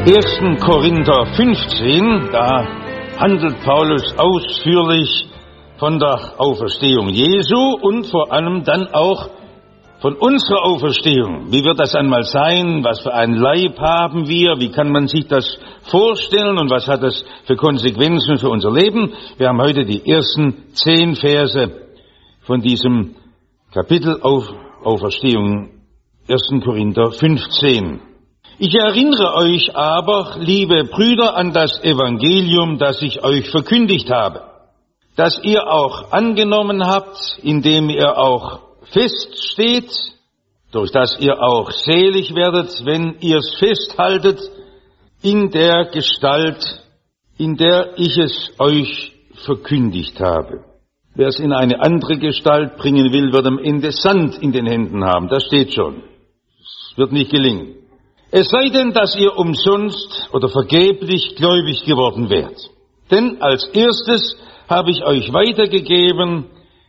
1. Korinther 15, da handelt Paulus ausführlich von der Auferstehung Jesu und vor allem dann auch von unserer Auferstehung. Wie wird das einmal sein? Was für einen Leib haben wir? Wie kann man sich das vorstellen? Und was hat das für Konsequenzen für unser Leben? Wir haben heute die ersten 10 Verse von diesem Kapitel Auferstehung 1. Korinther 15. Ich erinnere euch aber, liebe Brüder, an das Evangelium, das ich euch verkündigt habe, das ihr auch angenommen habt, indem ihr auch feststeht, durch das ihr auch selig werdet, wenn ihr es festhaltet, in der Gestalt, in der ich es euch verkündigt habe. Wer es in eine andere Gestalt bringen will, wird am Ende Sand in den Händen haben. Das steht schon. Es wird nicht gelingen. Es sei denn, dass ihr umsonst oder vergeblich gläubig geworden wärt. Denn als erstes habe ich euch weitergegeben,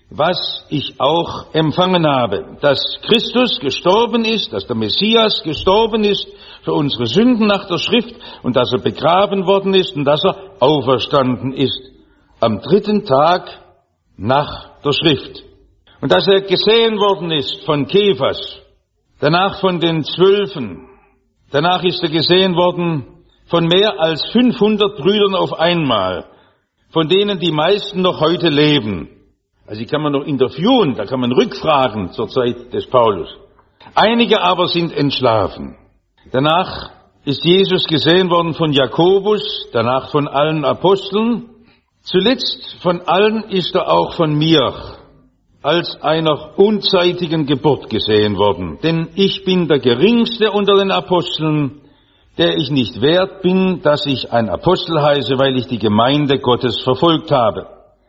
was ich auch empfangen habe, dass Christus gestorben ist, dass der Messias gestorben ist für unsere Sünden nach der Schrift und dass er begraben worden ist und dass er auferstanden ist am 3. Tag nach der Schrift. Und dass er gesehen worden ist von Kephas, danach von den 12. Danach ist er gesehen worden von mehr als 500 Brüdern auf einmal, von denen die meisten noch heute leben. Also die kann man noch interviewen, da kann man rückfragen zur Zeit des Paulus. Einige aber sind entschlafen. Danach ist Jesus gesehen worden von Jakobus, danach von allen Aposteln. Zuletzt von allen ist er auch von mir als einer unzeitigen Geburt gesehen worden. Denn ich bin der Geringste unter den Aposteln, der ich nicht wert bin, dass ich ein Apostel heiße, weil ich die Gemeinde Gottes verfolgt habe.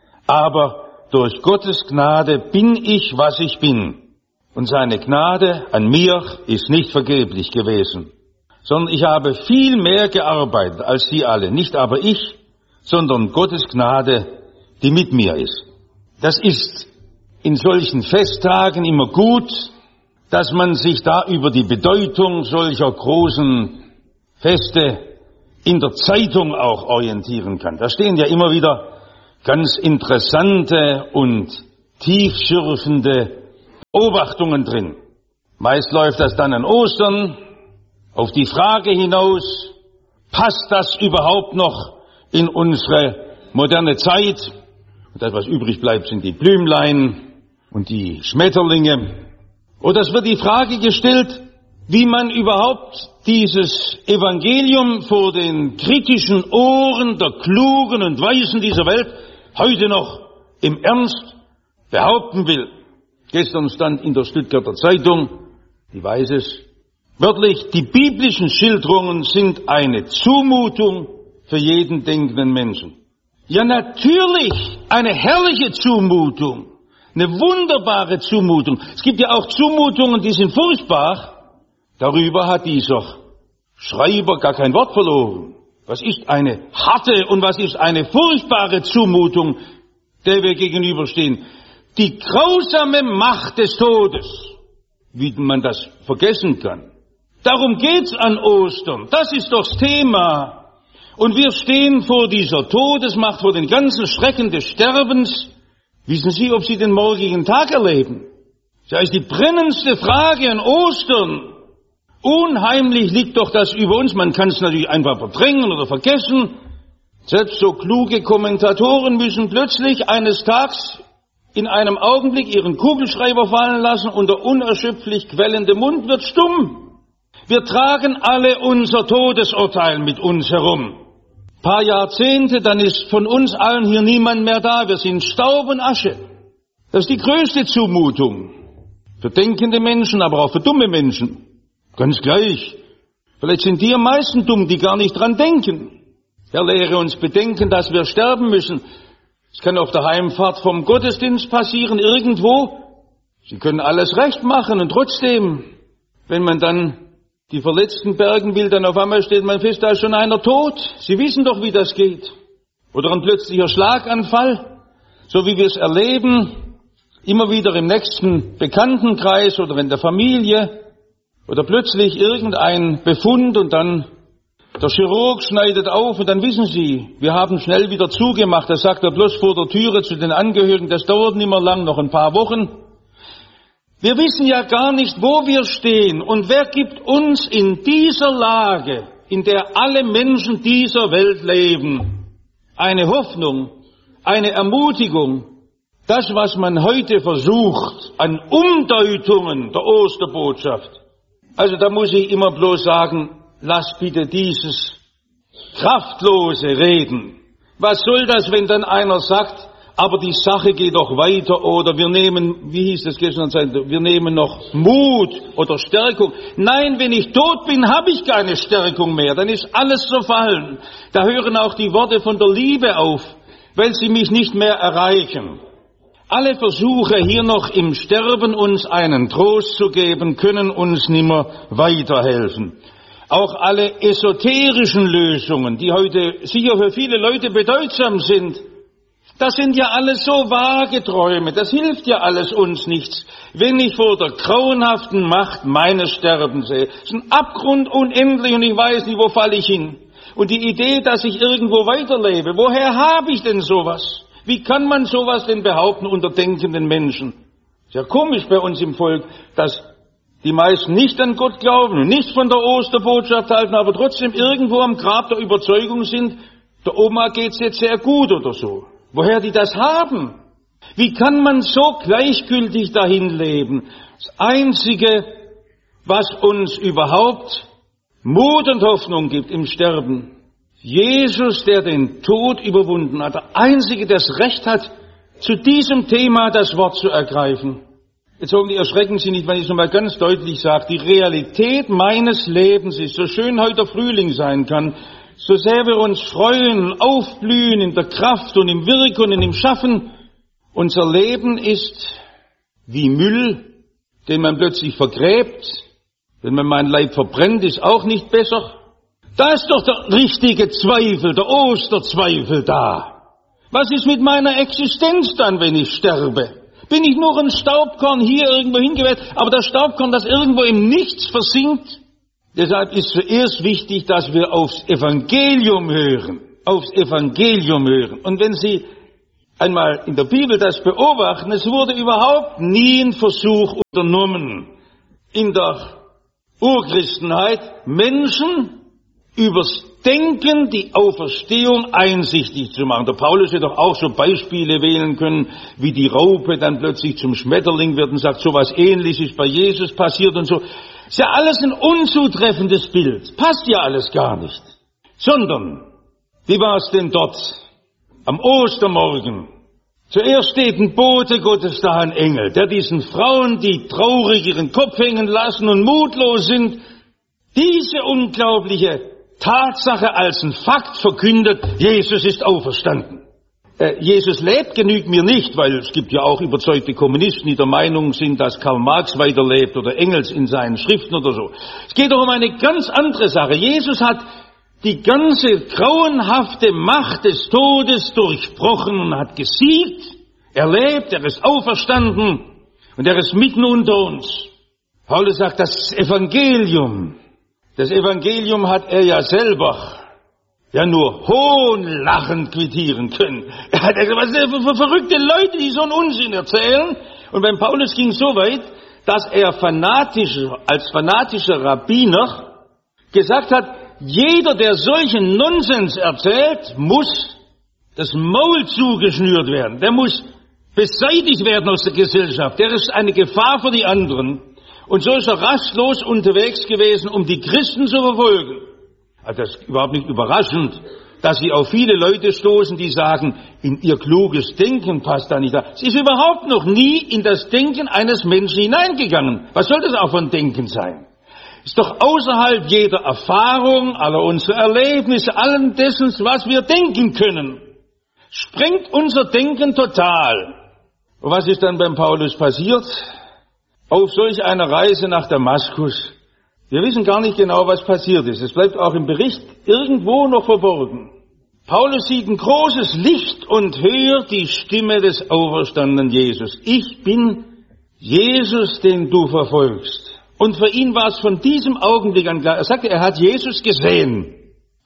Aber durch Gottes Gnade bin ich, was ich bin. Und seine Gnade an mir ist nicht vergeblich gewesen, sondern ich habe viel mehr gearbeitet als sie alle. Nicht aber ich, sondern Gottes Gnade, die mit mir ist. Das ist in solchen Festtagen immer gut, dass man sich da über die Bedeutung solcher großen Feste in der Zeitung auch orientieren kann. Da stehen ja immer wieder ganz interessante und tiefschürfende Beobachtungen drin. Meist läuft das dann an Ostern auf die Frage hinaus, passt das überhaupt noch in unsere moderne Zeit? Und das, was übrig bleibt, sind die Blümlein und die Schmetterlinge. Oder es wird die Frage gestellt, wie man überhaupt dieses Evangelium vor den kritischen Ohren der Klugen und Weisen dieser Welt heute noch im Ernst behaupten will. Gestern stand in der Stuttgarter Zeitung, ich weiß es, wörtlich, die biblischen Schilderungen sind eine Zumutung für jeden denkenden Menschen. Ja, natürlich eine herrliche Zumutung, eine wunderbare Zumutung. Es gibt ja auch Zumutungen, die sind furchtbar. Darüber hat dieser Schreiber gar kein Wort verloren. Was ist eine harte und was ist eine furchtbare Zumutung, der wir gegenüberstehen? Die grausame Macht des Todes, wie man das vergessen kann. Darum geht's an Ostern. Das ist doch das Thema. Und wir stehen vor dieser Todesmacht, vor den ganzen Schrecken des Sterbens. Wissen Sie, ob Sie den morgigen Tag erleben? Das ist die brennendste Frage an Ostern. Unheimlich liegt doch das über uns. Man kann es natürlich einfach verdrängen oder vergessen. Selbst so kluge Kommentatoren müssen plötzlich eines Tages in einem Augenblick ihren Kugelschreiber fallen lassen und der unerschöpflich quellende Mund wird stumm. Wir tragen alle unser Todesurteil mit uns herum. Ein paar Jahrzehnte, dann ist von uns allen hier niemand mehr da. Wir sind Staub und Asche. Das ist die größte Zumutung. Für denkende Menschen, aber auch für dumme Menschen. Ganz gleich. Vielleicht sind die am meisten dumm, die gar nicht dran denken. Herr, lehre uns bedenken, dass wir sterben müssen. Es kann auf der Heimfahrt vom Gottesdienst passieren, irgendwo. Sie können alles recht machen und trotzdem, wenn man dann die Verletzten bergen will, dann auf einmal steht man fest, da ist schon einer tot. Sie wissen doch, wie das geht. Oder ein plötzlicher Schlaganfall, so wie wir es erleben, immer wieder im nächsten Bekanntenkreis oder in der Familie. Oder plötzlich irgendein Befund und dann Der Chirurg schneidet auf und dann wissen Sie, wir haben schnell wieder zugemacht. Das sagt er bloß vor der Türe zu den Angehörigen. Das dauert nicht mehr lang, noch ein paar Wochen. Wir wissen ja gar nicht, wo wir stehen. Und wer gibt uns in dieser Lage, in der alle Menschen dieser Welt leben, eine Hoffnung, eine Ermutigung? Das, was man heute versucht an Umdeutungen der Osterbotschaft. Also da muss ich immer bloß sagen, lass bitte dieses kraftlose Reden. Was soll das, wenn dann einer sagt, aber die Sache geht doch weiter oder wir nehmen, wie hieß das gestern, wir nehmen noch Mut oder Stärkung. Nein, wenn ich tot bin, habe ich keine Stärkung mehr, dann ist alles zerfallen. Da hören auch die Worte von der Liebe auf, weil sie mich nicht mehr erreichen. Alle Versuche, hier noch im Sterben uns einen Trost zu geben, können uns nimmer weiterhelfen. Auch alle esoterischen Lösungen, die heute sicher für viele Leute bedeutsam sind, das sind ja alles so vage Träume, das hilft ja alles uns nichts, wenn ich vor der grauenhaften Macht meines Sterbens sehe. Es ist ein Abgrund unendlich und ich weiß nicht, wo falle ich hin. Und die Idee, dass ich irgendwo weiterlebe, woher habe ich denn sowas? Wie kann man sowas denn behaupten unter denkenden Menschen? Ist ja komisch bei uns im Volk, dass die meisten nicht an Gott glauben und nicht von der Osterbotschaft halten, aber trotzdem irgendwo am Grab der Überzeugung sind, der Oma geht's jetzt sehr gut oder so. Woher die das haben? Wie kann man so gleichgültig dahin leben? Das Einzige, was uns überhaupt Mut und Hoffnung gibt im Sterben, Jesus, der den Tod überwunden hat, der Einzige, der das Recht hat, zu diesem Thema das Wort zu ergreifen. Jetzt erschrecken Sie nicht, wenn ich es nochmal ganz deutlich sage. Die Realität meines Lebens ist, so schön heute Frühling sein kann, so sehr wir uns freuen, aufblühen in der Kraft und im Wirken und im Schaffen, unser Leben ist wie Müll, den man plötzlich vergräbt. Wenn man meinen Leib verbrennt, ist auch nicht besser. Da ist doch der richtige Zweifel, der Osterzweifel da. Was ist mit meiner Existenz dann, wenn ich sterbe? Bin ich nur ein Staubkorn hier irgendwo hingeweht, aber das Staubkorn, das irgendwo im Nichts versinkt? Deshalb ist zuerst wichtig, dass wir aufs Evangelium hören. Aufs Evangelium hören. Und wenn Sie einmal in der Bibel das beobachten, es wurde überhaupt nie ein Versuch unternommen, in der Urchristenheit Menschen übers Denken die Auferstehung einsichtig zu machen. Der Paulus hätte doch auch so Beispiele wählen können, wie die Raupe dann plötzlich zum Schmetterling wird und sagt, so was Ähnliches bei Jesus passiert und so. Ist ja alles ein unzutreffendes Bild. Passt ja alles gar nicht. Sondern, wie war es denn dort am Ostermorgen? Zuerst steht ein Bote Gottes da, ein Engel, der diesen Frauen, die traurig ihren Kopf hängen lassen und mutlos sind, diese unglaubliche Tatsache als ein Fakt verkündet, Jesus ist auferstanden. Jesus lebt genügt mir nicht, weil es gibt ja auch überzeugte Kommunisten, die der Meinung sind, dass Karl Marx weiterlebt oder Engels in seinen Schriften oder so. Es geht doch um eine ganz andere Sache. Jesus hat die ganze grauenhafte Macht des Todes durchbrochen und hat gesiegt. Er lebt, er ist auferstanden und er ist mitten unter uns. Paulus sagt, das Evangelium hat er ja selber ja nur hohnlachend quittieren können. Er hat gesagt, was sind das für verrückte Leute, die so einen Unsinn erzählen? Und beim Paulus ging es so weit, dass er als fanatischer Rabbiner gesagt hat, jeder, der solchen Nonsens erzählt, muss das Maul zugeschnürt werden. Der muss beseitigt werden aus der Gesellschaft. Der ist eine Gefahr für die anderen. Und so ist er rastlos unterwegs gewesen, um die Christen zu verfolgen. Also das ist überhaupt nicht überraschend, dass sie auf viele Leute stoßen, die sagen, in ihr kluges Denken passt da nicht da. Sie ist überhaupt noch nie in das Denken eines Menschen hineingegangen. Was soll das auch für ein Denken sein? Ist doch außerhalb jeder Erfahrung, aller unserer Erlebnisse, allem dessen, was wir denken können. Sprengt unser Denken total. Und was ist dann beim Paulus passiert? Auf solch einer Reise nach Damaskus. Wir wissen gar nicht genau, was passiert ist. Es bleibt auch im Bericht irgendwo noch verborgen. Paulus sieht ein großes Licht und hört die Stimme des auferstandenen Jesus. Ich bin Jesus, den du verfolgst. Und für ihn war es von diesem Augenblick an klar. Er sagte, er hat Jesus gesehen.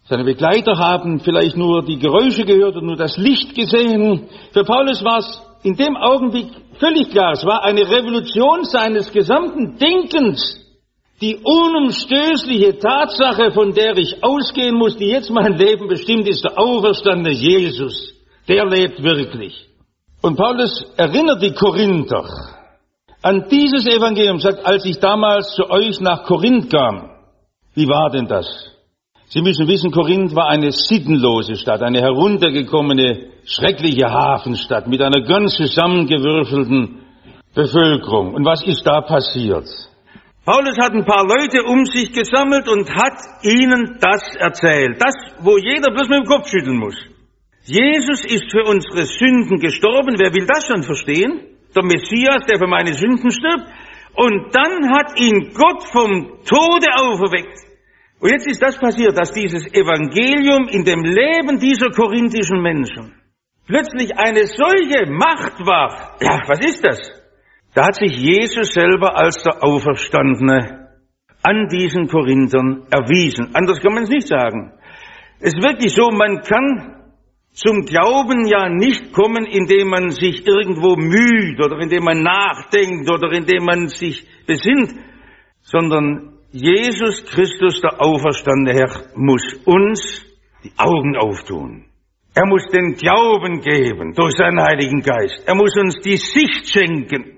Seine Begleiter haben vielleicht nur die Geräusche gehört und nur das Licht gesehen. Für Paulus war es in dem Augenblick völlig klar, es war eine Revolution seines gesamten Denkens. Die unumstößliche Tatsache, von der ich ausgehen muss, die jetzt mein Leben bestimmt, ist der auferstandene Jesus. Der lebt wirklich. Und Paulus erinnert die Korinther an dieses Evangelium, sagt, als ich damals zu euch nach Korinth kam. Wie war denn das? Sie müssen wissen, Korinth war eine sittenlose Stadt, eine heruntergekommene, schreckliche Hafenstadt mit einer ganz zusammengewürfelten Bevölkerung. Und was ist da passiert? Paulus hat ein paar Leute um sich gesammelt und hat ihnen das erzählt. Das, wo jeder bloß mit dem Kopf schütteln muss. Jesus ist für unsere Sünden gestorben. Wer will das schon verstehen? Der Messias, der für meine Sünden stirbt. Und dann hat ihn Gott vom Tode auferweckt. Und jetzt ist das passiert, dass dieses Evangelium in dem Leben dieser korinthischen Menschen plötzlich eine solche Macht war. Ja, was ist das? Da hat sich Jesus selber als der Auferstandene an diesen Korinthern erwiesen. Anders kann man es nicht sagen. Es ist wirklich so, man kann zum Glauben ja nicht kommen, indem man sich irgendwo müht oder indem man nachdenkt oder indem man sich besinnt, sondern Jesus Christus, der auferstandene Herr, muss uns die Augen auftun. Er muss den Glauben geben durch seinen Heiligen Geist. Er muss uns die Sicht schenken.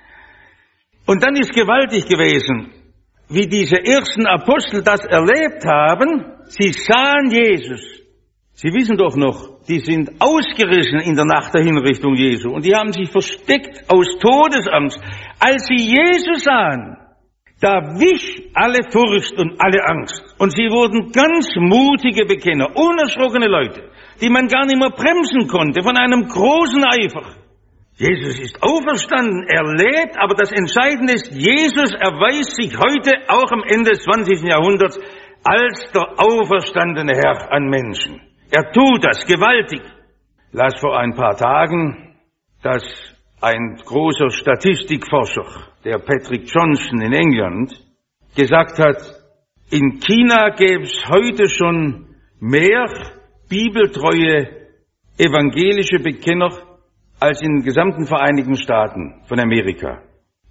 Und dann ist gewaltig gewesen, wie diese ersten Apostel das erlebt haben. Sie sahen Jesus. Sie wissen doch noch, die sind ausgerissen in der Nacht der Hinrichtung Jesu. Und die haben sich versteckt aus Todesangst. Als sie Jesus sahen, da wich alle Furcht und alle Angst. Und sie wurden ganz mutige Bekenner, unerschrockene Leute, die man gar nicht mehr bremsen konnte, von einem großen Eifer. Jesus ist auferstanden, er lebt, aber das Entscheidende ist, Jesus erweist sich heute auch am Ende des 20. Jahrhunderts als der auferstandene Herr an Menschen. Er tut das gewaltig. Ich las vor ein paar Tagen, dass ein großer Statistikforscher, der Patrick Johnson in England, gesagt hat, in China gäbe es heute schon mehr bibeltreue evangelische Bekenner als in den gesamten Vereinigten Staaten von Amerika.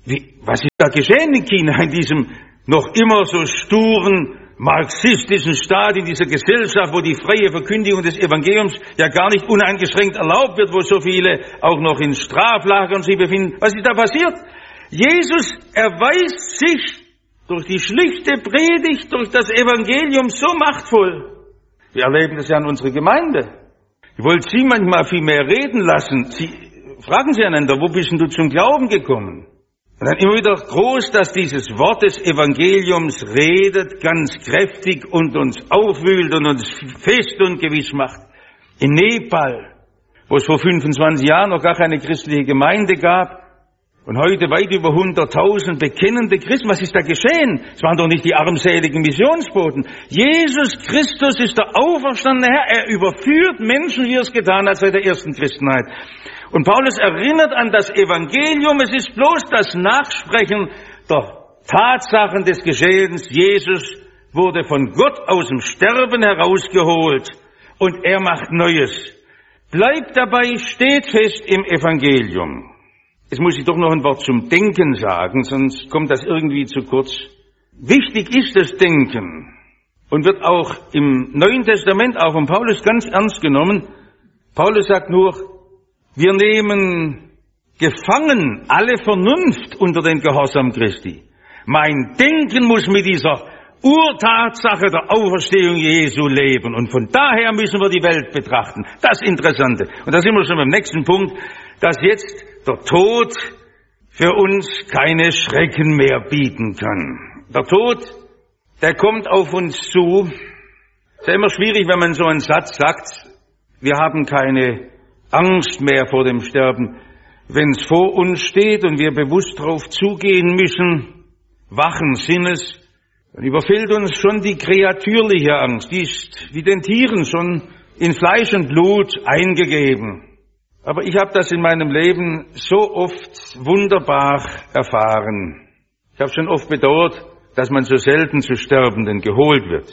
Was ist da geschehen in China, in diesem noch immer so sturen marxistischen Staat, in dieser Gesellschaft, wo die freie Verkündigung des Evangeliums ja gar nicht uneingeschränkt erlaubt wird, wo so viele auch noch in Straflagern sich befinden? Was ist da passiert? Jesus erweist sich durch die schlichte Predigt, durch das Evangelium so machtvoll. Wir erleben das ja in unserer Gemeinde. Ich wollte Sie manchmal viel mehr reden lassen. Fragen Sie einander, wo bist denn du zum Glauben gekommen? Und dann immer wieder groß, dass dieses Wort des Evangeliums redet, ganz kräftig und uns aufwühlt und uns fest und gewiss macht. In Nepal, wo es vor 25 Jahren noch gar keine christliche Gemeinde gab und heute weit über 100.000 bekennende Christen. Was ist da geschehen? Es waren doch nicht die armseligen Missionsboten. Jesus Christus ist der auferstandene Herr. Er überführt Menschen, wie er es getan hat seit der ersten Christenheit. Und Paulus erinnert an das Evangelium. Es ist bloß das Nachsprechen der Tatsachen des Geschehens. Jesus wurde von Gott aus dem Sterben herausgeholt und er macht Neues. Bleibt dabei, steht fest im Evangelium. Jetzt muss ich doch noch ein Wort zum Denken sagen, sonst kommt das irgendwie zu kurz. Wichtig ist das Denken und wird auch im Neuen Testament, auch von Paulus, ganz ernst genommen. Paulus sagt nur, wir nehmen gefangen alle Vernunft unter den Gehorsam Christi. Mein Denken muss mit dieser Urtatsache der Auferstehung Jesu leben. Und von daher müssen wir die Welt betrachten. Das Interessante. Und da sind wir schon beim nächsten Punkt, dass jetzt der Tod für uns keine Schrecken mehr bieten kann. Der Tod, der kommt auf uns zu. Es ist ja immer schwierig, wenn man so einen Satz sagt, wir haben keine Angst mehr vor dem Sterben. Wenn es vor uns steht und wir bewusst darauf zugehen müssen, wachen Sinnes, dann überfällt uns schon die kreatürliche Angst. Die ist wie den Tieren schon in Fleisch und Blut eingegeben. Aber ich habe das in meinem Leben so oft wunderbar erfahren. Ich habe schon oft bedauert, dass man so selten zu Sterbenden geholt wird.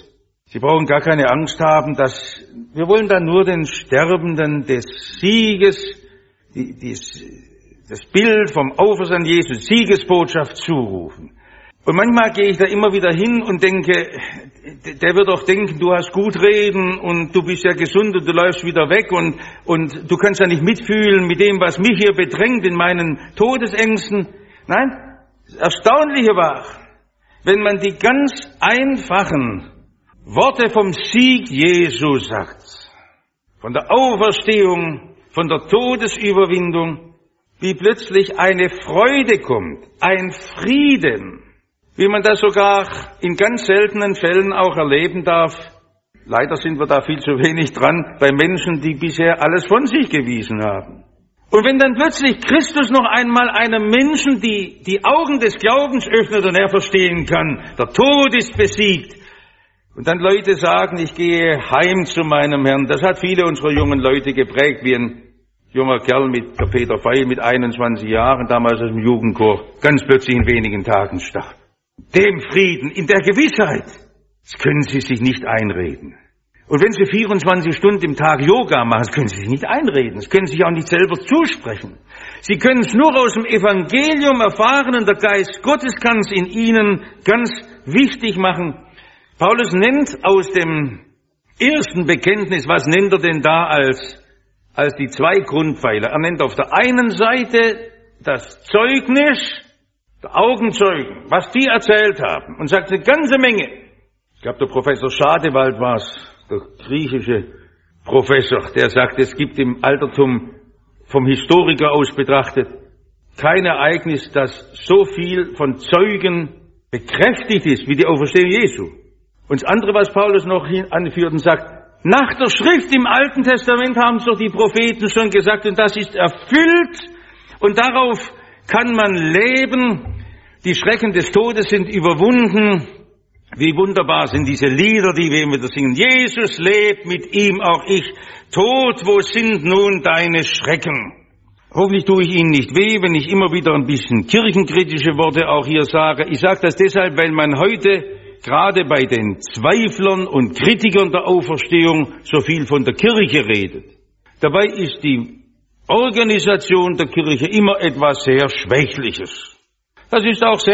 Sie brauchen gar keine Angst haben, wir wollen dann nur den Sterbenden des Sieges, das Bild vom Auferstanden Jesus, Siegesbotschaft zurufen. Und manchmal gehe ich da immer wieder hin und denke, der wird doch denken, du hast gut reden und du bist ja gesund und du läufst wieder weg und du kannst ja nicht mitfühlen mit dem, was mich hier bedrängt in meinen Todesängsten. Nein, das Erstaunliche war, wenn man die ganz einfachen Worte vom Sieg Jesu sagt, von der Auferstehung, von der Todesüberwindung, wie plötzlich eine Freude kommt, ein Frieden, wie man das sogar in ganz seltenen Fällen auch erleben darf. Leider sind wir da viel zu wenig dran bei Menschen, die bisher alles von sich gewiesen haben. Und wenn dann plötzlich Christus noch einmal einem Menschen die Augen des Glaubens öffnet und er verstehen kann, der Tod ist besiegt, und dann Leute sagen, ich gehe heim zu meinem Herrn, das hat viele unserer jungen Leute geprägt, wie ein junger Kerl der Peter Feil mit 21 Jahren, damals aus dem Jugendchor, ganz plötzlich in wenigen Tagen starb. Dem Frieden, in der Gewissheit, das können Sie sich nicht einreden. Und wenn Sie 24 Stunden im Tag Yoga machen, das können Sie sich nicht einreden, das können Sie sich auch nicht selber zusprechen. Sie können es nur aus dem Evangelium erfahren und der Geist Gottes kann es in Ihnen ganz wichtig machen. Paulus nennt aus dem ersten Bekenntnis, was nennt er denn da als die zwei Grundpfeiler? Er nennt auf der einen Seite das Zeugnis, der Augenzeugen, was die erzählt haben, und sagt eine ganze Menge. Ich glaube, der Professor Schadewald war es, der griechische Professor, der sagt, es gibt im Altertum vom Historiker aus betrachtet kein Ereignis, das so viel von Zeugen bekräftigt ist wie die Auferstehung Jesu. Und das andere, was Paulus noch anführt und sagt, nach der Schrift im Alten Testament haben es doch die Propheten schon gesagt und das ist erfüllt und darauf kann man leben. Die Schrecken des Todes sind überwunden. Wie wunderbar sind diese Lieder, die wir immer wieder singen. Jesus lebt, mit ihm auch ich. Tod, wo sind nun deine Schrecken? Hoffentlich tue ich Ihnen nicht weh, wenn ich immer wieder ein bisschen kirchenkritische Worte auch hier sage. Ich sage das deshalb, weil man heute gerade bei den Zweiflern und Kritikern der Auferstehung so viel von der Kirche redet. Dabei ist die Organisation der Kirche immer etwas sehr Schwächliches. Das ist auch sehr